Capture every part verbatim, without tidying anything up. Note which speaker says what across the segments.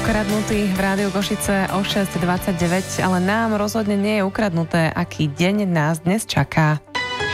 Speaker 1: Ukradnutý v Rádiu Košice o šesť dvadsaťdeväť, ale nám rozhodne nie je ukradnuté, aký deň nás dnes čaká.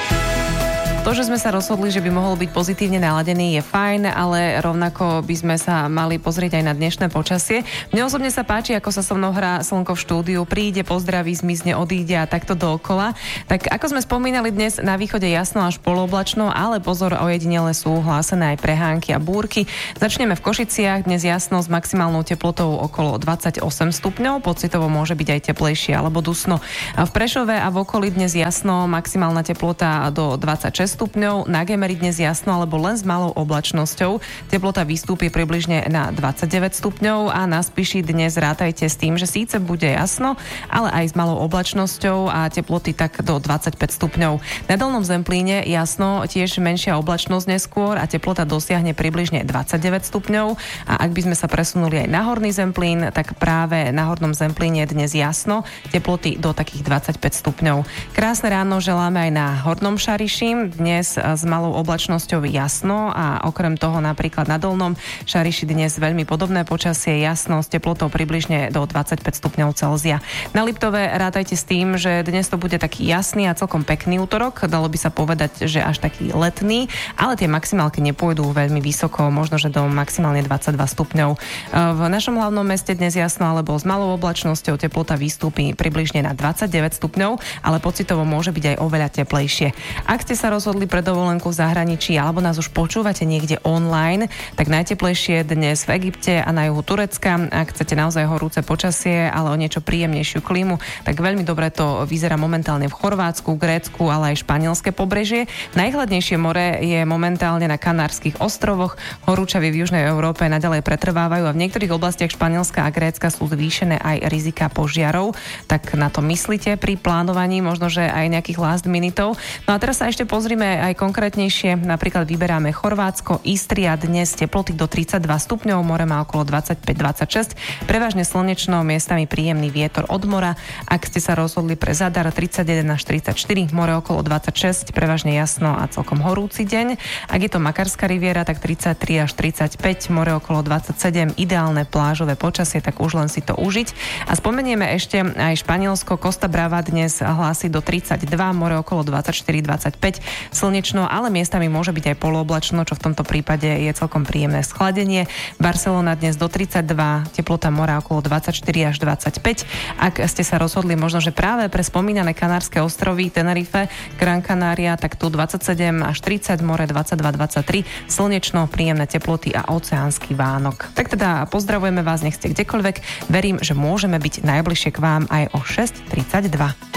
Speaker 1: To, že sme sa rozhodli, že by mohol byť pozitívne naladený, je fajn, ale rovnako by sme sa mali pozrieť aj na dnešné počasie. Mne osobne sa páči, ako sa so mnou hrá slnko v štúdiu, príde, pozdraví, zmizne, odíde a takto dookola. Tak ako sme spomínali, dnes na východe jasno až polooblačno, ale pozor, ojedinele sú hlásené aj prehánky a búrky. Začneme v Košiciach, dnes jasno s maximálnou teplotou okolo dvadsaťosem stupňov, pocitovo môže byť aj teplejšie alebo dusno. V Prešove a v okolí dnes jasno, maximálna teplota do dvadsaťšesť stupňov, na Gemeri dnes jasno, alebo len s malou oblačnosťou. Teplota vystúpi približne na dvadsaťdeväť stupňov a na Spiši dnes rátajte s tým, že síce bude jasno, ale aj s malou oblačnosťou a teploty tak do dvadsaťpäť stupňov. Na Dolnom Zemplíne jasno, tiež menšia oblačnosť neskôr a teplota dosiahne približne dvadsaťdeväť stupňov. A ak by sme sa presunuli aj na Horný Zemplín, tak práve na Hornom Zemplíne dnes jasno, teploty do takých dvadsaťpäť stupňov. Krásne ráno želáme aj na Hornom Šariši. Dnes s malou oblačnosťou jasno a okrem toho napríklad na Dolnom Šariši dnes veľmi podobné počasie, jasno s teplotou približne do dvadsaťpäť stupňov Celzia. Na Liptove rátajte s tým, že dnes to bude taký jasný a celkom pekný útorok, dalo by sa povedať, že až taký letný, ale tie maximálky nepôjdu veľmi vysoko, možno že do maximálne dvadsaťdva stupňov. V našom hlavnom meste dnes jasno alebo s malou oblačnosťou, teplota vystúpi približne na dvadsaťdeväť stupňov, ale pocitovo môže byť aj oveľa teplejšie. Ak ste sa rozhodli pre dovolenku v zahraničí alebo nás už počúvate niekde online, tak najteplejšie dnes v Egypte a na juhu Turecka. Ak chcete naozaj horúce počasie, ale o niečo príjemnejšiu klímu, tak veľmi dobre to vyzerá momentálne v Chorvátsku, Grécku, ale aj španielské pobrežie. Najchladnejšie more je momentálne na Kanárskych ostrovoch. Horúčavy v južnej Európe naďalej pretrvávajú a v niektorých oblastiach Španielska a Grécka sú zvýšené aj rizika požiarov. Tak na to myslíte pri plánovaní, možno že aj nejakých last minutov. No a teraz sa ešte pozrime aj konkrétnejšie. Napríklad vyberáme Chorvátsko, Istria, dnes teploty do tridsaťdva stupňov, more má okolo dvadsaťpäť dvadsaťšesť, prevažne slnečno, miestami príjemný vietor od mora. Ak ste sa rozhodli pre Zadar, tridsaťjeden až tridsaťštyri, more okolo dvadsaťšesť, prevažne jasno a celkom horúci deň. Ak je to Makarská riviera, tak tridsaťtri až tridsaťpäť, more okolo dvadsaťsedem, ideálne plážové počasie, tak už len si to užiť. A spomenieme ešte aj Španielsko, Costa Brava dnes hlási do tridsaťdva, more okolo dvadsaťštyri dvadsaťpäť, slnečno, ale miestami môže byť aj polooblačno, čo v tomto prípade je celkom príjemné schladenie. Barcelona dnes do tridsaťdva, teplota mora okolo dvadsaťštyri až dvadsaťpäť. Ak ste sa rozhodli možno, že práve pre spomínané Kanárske ostrovy, Tenerife, Gran Canaria, tak tu dvadsaťsedem až tridsať, more dvadsaťdva dvadsaťtri, slnečno, príjemné teploty a oceánsky Vánok. Tak teda pozdravujeme vás, nech ste kdekoľvek. Verím, že môžeme byť najbližšie k vám aj o šesť tridsaťdva.